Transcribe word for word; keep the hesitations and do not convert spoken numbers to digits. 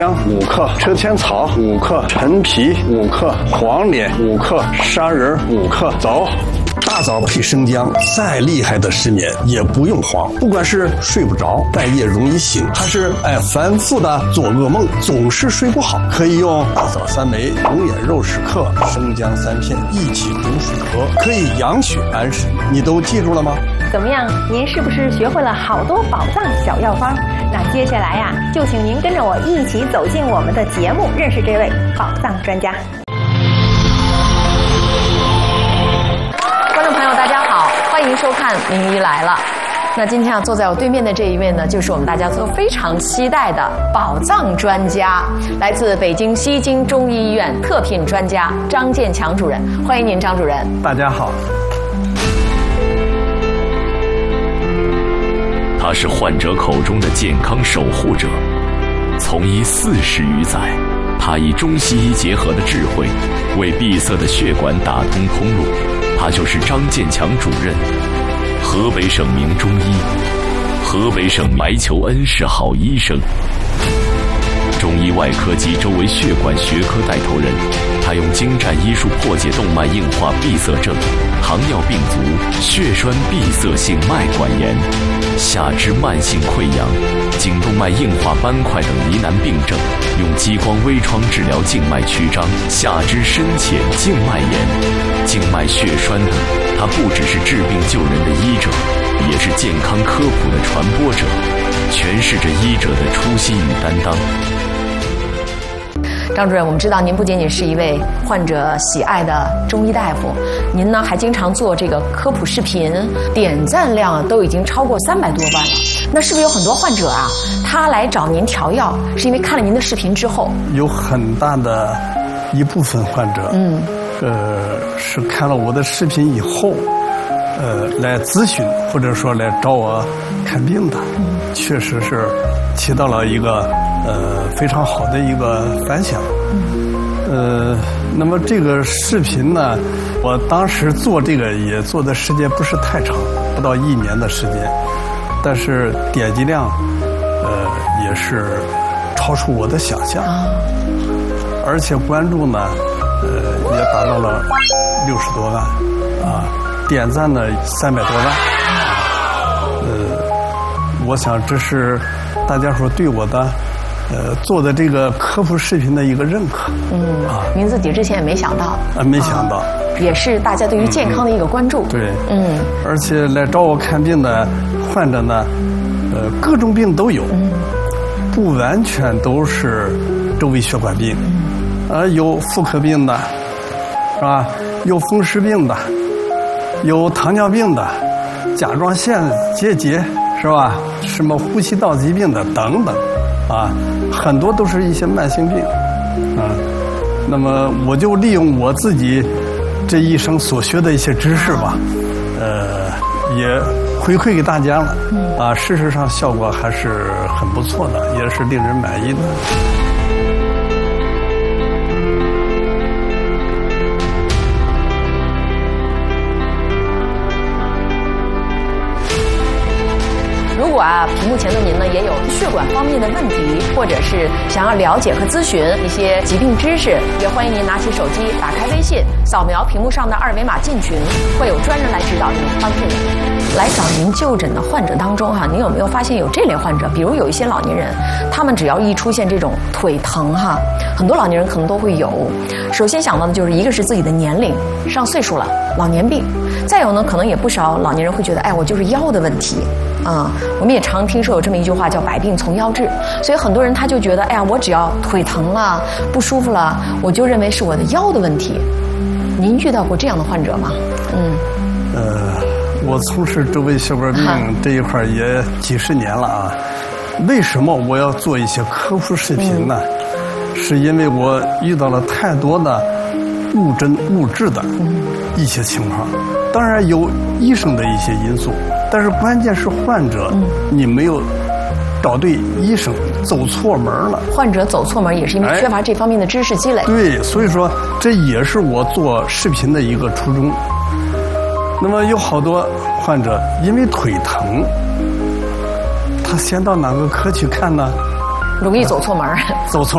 五克，车前草五克，陈皮五克，黄连五克，砂仁五克。走。大枣配生姜，再厉害的失眠也不用慌。不管是睡不着、半夜容易醒，还是哎反复的做噩梦，总是睡不好，可以用大枣三枚、龙眼肉十克、生姜三片一起煮水喝，可以养血安神。你都记住了吗？ 怎么样？您是不是学会了好多宝藏小药方？那接下来呀、啊，就请您跟着我一起走进我们的节目，认识这位宝藏专家。 观众朋友，大家好，欢迎收看《名医来了》。那今天啊，坐在我对面的这一位呢，就是我们大家都非常期待的宝藏专家，来自北京西京中医医院特聘专家张建强主任。欢迎您，张主任。 大家好。 他是患者口中的健康守护者，从医四十余载，他以中西医结合的智慧，为闭塞的血管打通通路。他就是张建强主任，河北省名中医，河北省白求恩是好医生，中医外科及周围血管学科带头人。他用精湛医术破解动脉硬化闭塞症、糖尿病足、血栓闭塞性脉管炎、下肢慢性溃疡、颈动脉硬化斑块等疑难病症，用激光微创治疗静脉曲张、下肢深浅静脉炎、静脉血栓等。他不只是治病救人的医者，也是健康科普的传播者，诠释着医者的初心与担当。 张主任，我们知道您不仅仅是一位患者喜爱的中医大夫，您呢还经常做这个科普视频，点赞量都已经超过三百多万了。那是不是有很多患者啊，他来找您调药，是因为看了您的视频之后？ 有很大的一部分患者，嗯，呃，是看了我的视频以后，呃，来咨询或者说来找我看病的，嗯、确实是起到了一个。呃，非常好的一个反响。呃，那么这个视频呢，我当时做这个也做的时间不是太长，不到一年的时间，但是点击量，呃，也是超出我的想象，而且关注呢，呃，也达到了六十多万，啊，点赞呢三百多万，呃，我想这是大家说对我的。呃，做的这个科普视频的一个认可， 嗯啊，您自己之前也没想到啊，没想到，啊、 也是大家对于健康的一个关注， 嗯、对，嗯，而且来找我看病的患者呢，呃，各种病都有，嗯、不完全都是周围血管病，嗯、呃，有妇科病的，是吧？有风湿病的，有糖尿病的，甲状腺结节是吧？什么呼吸道疾病的等等。啊，很多都是一些慢性病，啊，那么我就利用我自己这一生所学的一些知识吧，呃，也回馈给大家了，啊，事实上效果还是很不错的，也是令人满意的。 如果啊，屏幕前的您呢也有血管方面的问题，或者是想要了解和咨询一些疾病知识，也欢迎您拿起手机，打开微信，扫描屏幕上的二维码进群，会有专人来指导您，帮助您。来找您就诊的患者当中哈、啊，您有没有发现有这类患者？比如有一些老年人，他们只要一出现这种腿疼哈，很多老年人可能都会有。首先想到的就是一个是自己的年龄，上岁数了，老年病；再有呢，可能也不少老年人会觉得，哎，我就是腰的问题。啊、嗯，我们也常听说有这么一句话叫“百病从腰治”，所以很多人他就觉得，哎呀，我只要腿疼了、不舒服了，我就认为是我的腰的问题。您遇到过这样的患者吗？嗯， 呃，我从事周围血管病这一块也几十年了啊。为什么我要做一些科普视频呢？嗯、是因为我遇到了太多的误诊误治的一些情况，当然有医生的一些因素。但是关键是患者，嗯、你没有找对医生，走错门了。 患者走错门也是因为缺乏这方面的知识积累。 哎、对，所以说这也是我做视频的一个初衷。那么有好多患者因为腿疼，他先到哪个科去看呢？ 容易走错门， 走错。